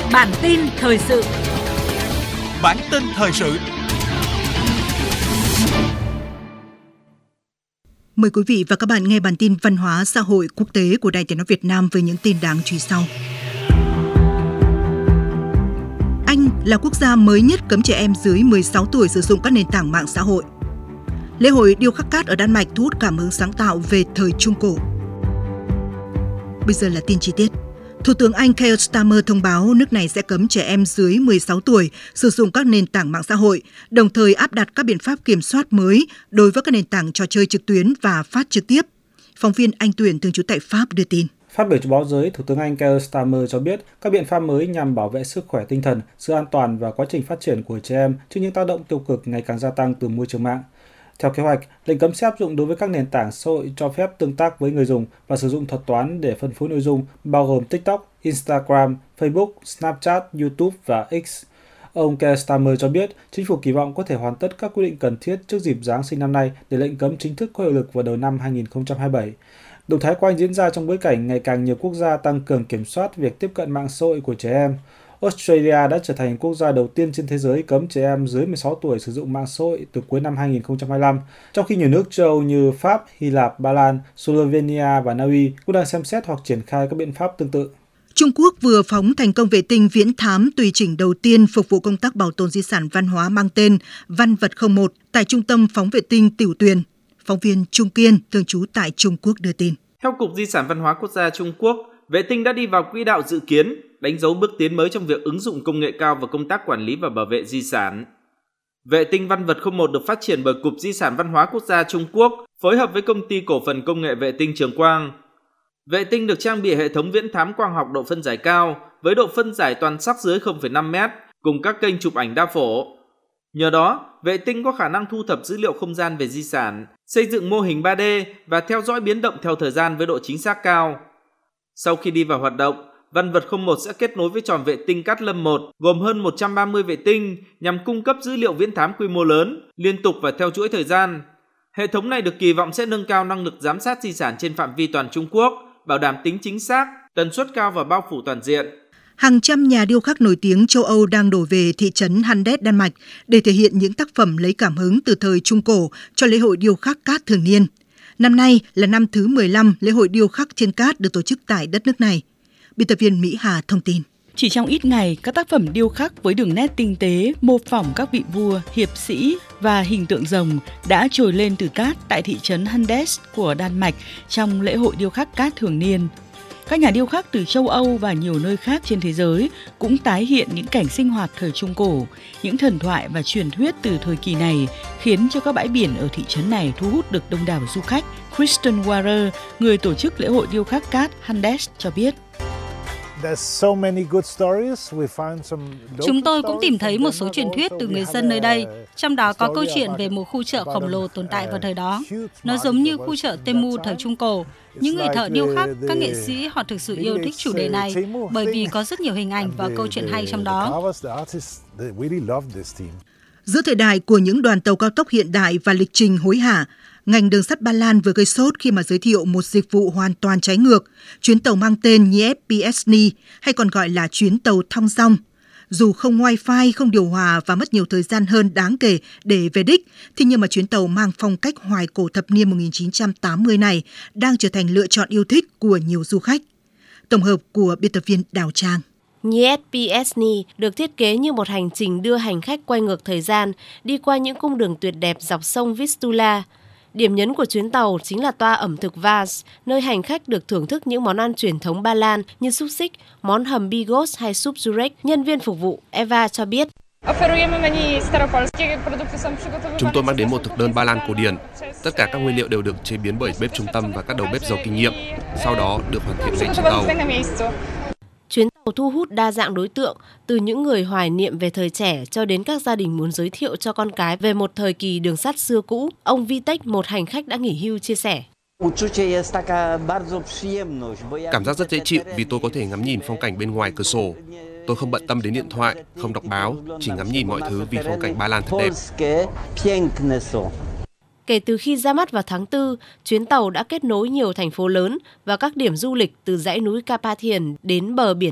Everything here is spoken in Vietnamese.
Bản tin thời sự. Bản tin thời sự. Mời quý vị và các bạn nghe bản tin văn hóa xã hội quốc tế của Đài Tiếng nói Việt Nam với những tin đáng chú ý sau. Anh là quốc gia mới nhất cấm trẻ em dưới 16 tuổi sử dụng các nền tảng mạng xã hội. Lễ hội điêu khắc cát ở Đan Mạch thu hút cảm hứng sáng tạo về thời Trung Cổ. Bây giờ là tin chi tiết. Thủ tướng Anh Keir Starmer thông báo nước này sẽ cấm trẻ em dưới 16 tuổi sử dụng các nền tảng mạng xã hội, đồng thời áp đặt các biện pháp kiểm soát mới đối với các nền tảng trò chơi trực tuyến và phát trực tiếp. Phóng viên Anh Tuyển thường trú tại Pháp đưa tin. Phát biểu cho báo giới, Thủ tướng Anh Keir Starmer cho biết các biện pháp mới nhằm bảo vệ sức khỏe tinh thần, sự an toàn và quá trình phát triển của trẻ em trước những tác động tiêu cực ngày càng gia tăng từ môi trường mạng. Theo kế hoạch, lệnh cấm sẽ áp dụng đối với các nền tảng xã hội cho phép tương tác với người dùng và sử dụng thuật toán để phân phối nội dung, bao gồm TikTok, Instagram, Facebook, Snapchat, YouTube và X. Ông Keir Starmer cho biết chính phủ kỳ vọng có thể hoàn tất các quy định cần thiết trước dịp Giáng sinh năm nay để lệnh cấm chính thức có hiệu lực vào đầu năm 2027. Động thái của Anh diễn ra trong bối cảnh ngày càng nhiều quốc gia tăng cường kiểm soát việc tiếp cận mạng xã hội của trẻ em. Australia đã trở thành quốc gia đầu tiên trên thế giới cấm trẻ em dưới 16 tuổi sử dụng mạng xã hội từ cuối năm 2025, trong khi nhiều nước châu Âu như Pháp, Hy Lạp, Ba Lan, Slovenia và Na Uy cũng đang xem xét hoặc triển khai các biện pháp tương tự. Trung Quốc vừa phóng thành công vệ tinh viễn thám tùy chỉnh đầu tiên phục vụ công tác bảo tồn di sản văn hóa mang tên Văn vật 01 tại Trung tâm phóng vệ tinh Tiểu Tuyền. Phóng viên Trung Kiên, thường trú tại Trung Quốc đưa tin. Theo Cục Di sản Văn hóa Quốc gia Trung Quốc, vệ tinh đã đi vào quỹ đạo dự kiến, đánh dấu bước tiến mới trong việc ứng dụng công nghệ cao vào công tác quản lý và bảo vệ di sản. Vệ tinh Văn vật 01 được phát triển bởi Cục Di sản Văn hóa Quốc gia Trung Quốc phối hợp với công ty cổ phần công nghệ vệ tinh Trường Quang. Vệ tinh được trang bị hệ thống viễn thám quang học độ phân giải cao với độ phân giải toàn sắc dưới 0,5 m cùng các kênh chụp ảnh đa phổ. Nhờ đó, vệ tinh có khả năng thu thập dữ liệu không gian về di sản, xây dựng mô hình 3D và theo dõi biến động theo thời gian với độ chính xác cao. Sau khi đi vào hoạt động, Văn vật 01 sẽ kết nối với tròn vệ tinh Cát Lâm 1 gồm hơn 130 vệ tinh nhằm cung cấp dữ liệu viễn thám quy mô lớn, liên tục và theo chuỗi thời gian. Hệ thống này được kỳ vọng sẽ nâng cao năng lực giám sát di sản trên phạm vi toàn Trung Quốc, bảo đảm tính chính xác, tần suất cao và bao phủ toàn diện. Hàng trăm nhà điêu khắc nổi tiếng châu Âu đang đổ về thị trấn Handes, Đan Mạch để thể hiện những tác phẩm lấy cảm hứng từ thời Trung Cổ cho lễ hội điêu khắc cát thường niên. Năm nay là năm thứ 15 lễ hội điêu khắc trên cát được tổ chức tại đất nước này. Biên tập viên Mỹ Hà thông tin. Chỉ trong ít ngày, các tác phẩm điêu khắc với đường nét tinh tế, mô phỏng các vị vua, hiệp sĩ và hình tượng rồng đã trồi lên từ cát tại thị trấn Handes của Đan Mạch trong lễ hội điêu khắc cát thường niên. Các nhà điêu khắc từ châu Âu và nhiều nơi khác trên thế giới cũng tái hiện những cảnh sinh hoạt thời Trung Cổ, những thần thoại và truyền thuyết từ thời kỳ này khiến cho các bãi biển ở thị trấn này thu hút được đông đảo du khách. Kristen Warer, người tổ chức lễ hội điêu khắc cát Handes cho biết. Chúng tôi cũng tìm thấy một số truyền thuyết từ người dân nơi đây, trong đó có câu chuyện về một khu chợ khổng lồ tồn tại vào thời đó. Nó giống như khu chợ Temu thời Trung Cổ. Những người thợ điêu khắc, các nghệ sĩ họ thực sự yêu thích chủ đề này bởi vì có rất nhiều hình ảnh và câu chuyện hay trong đó. Giữa thời đại của những đoàn tàu cao tốc hiện đại và lịch trình hối hả, ngành đường sắt Ba Lan vừa gây sốt khi mà giới thiệu một dịch vụ hoàn toàn trái ngược, chuyến tàu mang tên Njepiesny hay còn gọi là chuyến tàu thong dong. Dù không wifi, không điều hòa và mất nhiều thời gian hơn đáng kể để về đích, thế nhưng mà chuyến tàu mang phong cách hoài cổ thập niên 1980 này đang trở thành lựa chọn yêu thích của nhiều du khách. Tổng hợp của biên tập viên Đào Trang. Njepiesny được thiết kế như một hành trình đưa hành khách quay ngược thời gian, đi qua những cung đường tuyệt đẹp dọc sông Vistula. Điểm nhấn của chuyến tàu chính là toa ẩm thực Vars, nơi hành khách được thưởng thức những món ăn truyền thống Ba Lan như xúc xích, món hầm bigos hay súp Jurek. Nhân viên phục vụ Eva cho biết. Chúng tôi mang đến một thực đơn Ba Lan cổ điển. Tất cả các nguyên liệu đều được chế biến bởi bếp trung tâm và các đầu bếp giàu kinh nghiệm, sau đó được hoàn thiện ngay trên tàu. Chuyến tàu thu hút đa dạng đối tượng, từ những người hoài niệm về thời trẻ cho đến các gia đình muốn giới thiệu cho con cái về một thời kỳ đường sắt xưa cũ. Ông Vitek, một hành khách đã nghỉ hưu, chia sẻ. Cảm giác rất dễ chịu vì tôi có thể ngắm nhìn phong cảnh bên ngoài cửa sổ. Tôi không bận tâm đến điện thoại, không đọc báo, chỉ ngắm nhìn mọi thứ vì phong cảnh Ba Lan thật đẹp. Kể từ khi ra mắt vào tháng 4, chuyến tàu đã kết nối nhiều thành phố lớn và các điểm du lịch từ dãy núi Carpathian đến bờ biển